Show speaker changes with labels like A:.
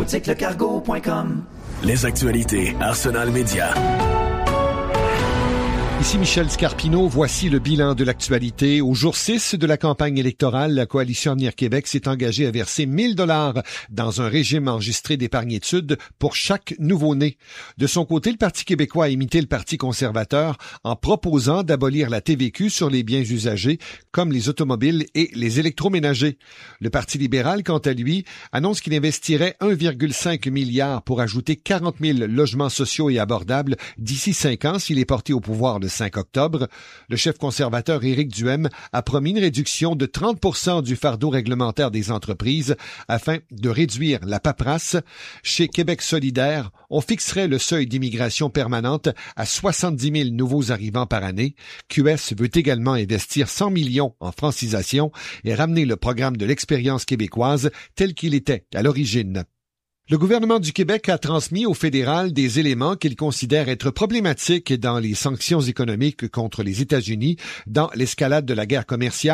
A: boutiquelecargo.com.
B: Les actualités Arsenal Média.
C: Ici Michel Scarpino, voici le bilan de l'actualité. Au jour 6 de la campagne électorale, la Coalition Avenir Québec s'est engagée à verser 1 000 $ dans un régime enregistré d'épargne-études pour chaque nouveau-né. De son côté, le Parti québécois a imité le Parti conservateur en proposant d'abolir la TVQ sur les biens usagés comme les automobiles et les électroménagers. Le Parti libéral, quant à lui, annonce qu'il investirait 1,5 milliard pour ajouter 40 000 logements sociaux et abordables d'ici 5 ans s'il est porté au pouvoir le 5 octobre. Le chef conservateur Éric Duhem a promis une réduction de 30 % du fardeau réglementaire des entreprises afin de réduire la paperasse. Chez Québec solidaire, on fixerait le seuil d'immigration permanente à 70 000 nouveaux arrivants par année. QS veut également investir 100 millions en francisation et ramener le programme de l'expérience québécoise tel qu'il était à l'origine. Le gouvernement du Québec a transmis au fédéral des éléments qu'il considère être problématiques dans les sanctions économiques contre les États-Unis dans l'escalade de la guerre commerciale